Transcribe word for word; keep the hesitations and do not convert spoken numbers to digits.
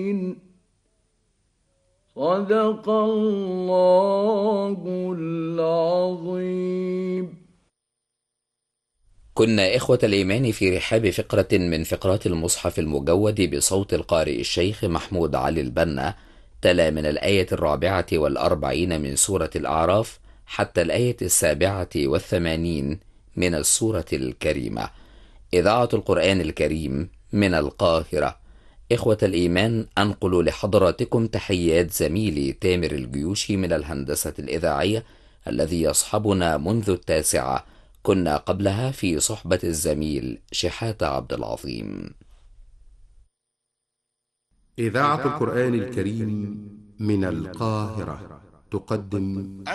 صدق الله العظيم. كنا إخوة الإيمان في رحاب فقرة من فقرات المصحف المجود بصوت القارئ الشيخ محمود علي البنا، تلا من الآية الرابعة والأربعين من سورة الأعراف حتى الآية السابعة والثمانين من السورة الكريمة. إذاعة القرآن الكريم من القاهرة. إخوة الإيمان، أنقل لحضراتكم تحيات زميلي تامر الجيوشي من الهندسة الإذاعية الذي يصحبنا منذ التاسعة. كنا قبلها في صحبة الزميل شحاتة عبد العظيم. إذاعة القرآن الكريم من القاهرة تقدم